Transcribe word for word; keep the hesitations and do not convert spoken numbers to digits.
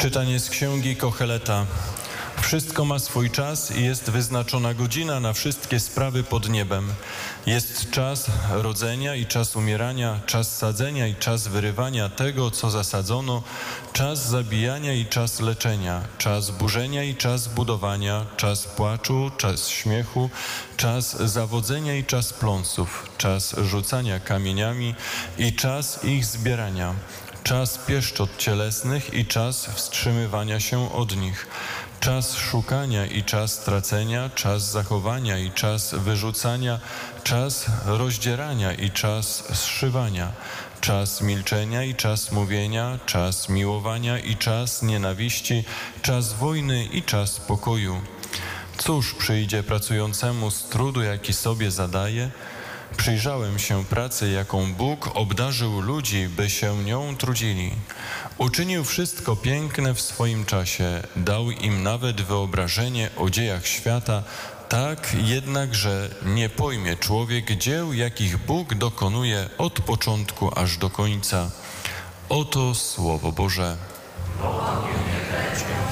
Czytanie z księgi Kocheleta. Wszystko ma swój czas i jest wyznaczona godzina na wszystkie sprawy pod niebem. Jest czas rodzenia i czas umierania, czas sadzenia i czas wyrywania tego, co zasadzono, czas zabijania i czas leczenia, czas burzenia i czas budowania, czas płaczu, czas śmiechu, czas zawodzenia i czas pląsów, czas rzucania kamieniami i czas ich zbierania, czas pieszczot cielesnych i czas wstrzymywania się od nich, czas szukania i czas tracenia, czas zachowania i czas wyrzucania, czas rozdzierania i czas zszywania, czas milczenia i czas mówienia, czas miłowania i czas nienawiści, czas wojny i czas pokoju. Cóż przyjdzie pracującemu z trudu, jaki sobie zadaje? Przyjrzałem się pracy, jaką Bóg obdarzył ludzi, by się nią trudzili. Uczynił wszystko piękne w swoim czasie, dał im nawet wyobrażenie o dziejach świata, tak jednak, że nie pojmie człowiek dzieł, jakich Bóg dokonuje od początku aż do końca. Oto Słowo Boże.